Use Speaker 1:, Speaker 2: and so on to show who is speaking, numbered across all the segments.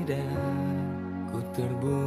Speaker 1: ku terbunuh.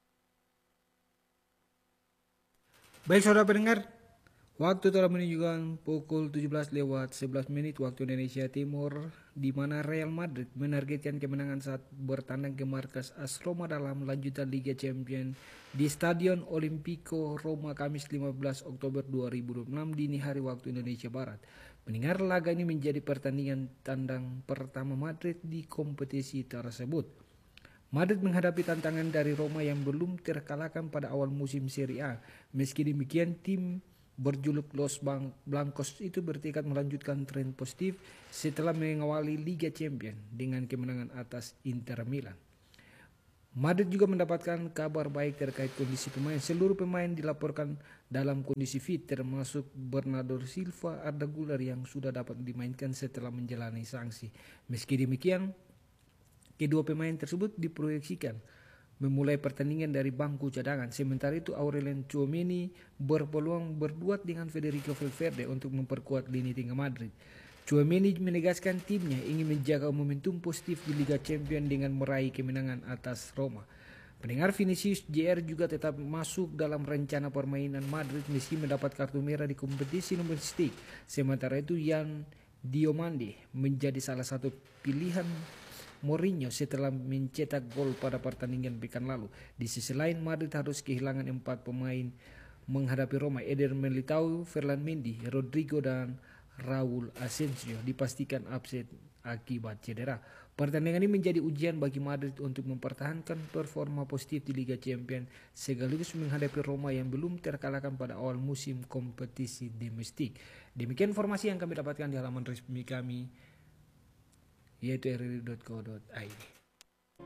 Speaker 2: Baik saudara pendengar, waktu telah menunjukkan pukul 17:11 waktu Indonesia Timur, di mana Real Madrid menargetkan kemenangan saat bertandang ke markas AS Roma dalam lanjutan Liga Champions di Stadion Olimpico Roma Kamis 15 Oktober 2026 dini hari waktu Indonesia Barat. Pendengar, laga ini menjadi pertandingan tandang pertama Madrid di kompetisi tersebut. Madrid menghadapi tantangan dari Roma yang belum terkalahkan pada awal musim Serie A. Meski demikian, tim berjuluk Los Blancos itu bertekad melanjutkan tren positif setelah mengawali Liga Champions dengan kemenangan atas Inter Milan. Madrid juga mendapatkan kabar baik terkait kondisi pemain. Seluruh pemain dilaporkan dalam kondisi fit, termasuk Bernardo Silva, Arda Güler yang sudah dapat dimainkan setelah menjalani sanksi. Meski demikian, kedua pemain tersebut diproyeksikan memulai pertandingan dari bangku cadangan. Sementara itu, Aurelien Tchouaméni berpeluang berduet dengan Federico Valverde untuk memperkuat lini tengah Madrid. Tchouaméni menegaskan timnya ingin menjaga momentum positif di Liga Champions dengan meraih kemenangan atas Roma. Pendengar, Vinicius Jr juga tetap masuk dalam rencana permainan Madrid meski mendapat kartu merah di kompetisi domestik. Sementara itu, Yan Diomande menjadi salah satu pilihan Mourinho setelah mencetak gol pada pertandingan pekan lalu. Di sisi lain, Madrid harus kehilangan 4 pemain menghadapi Roma. Eder Militao, Ferland Mendy, Rodrigo dan Raul Asensio dipastikan absen akibat cedera. Pertandingan ini menjadi ujian bagi Madrid untuk mempertahankan performa positif di Liga Champions sekaligus menghadapi Roma yang belum terkalahkan pada awal musim kompetisi domestik. Demikian informasi yang kami dapatkan di halaman resmi kami, yaitu rri.co.id.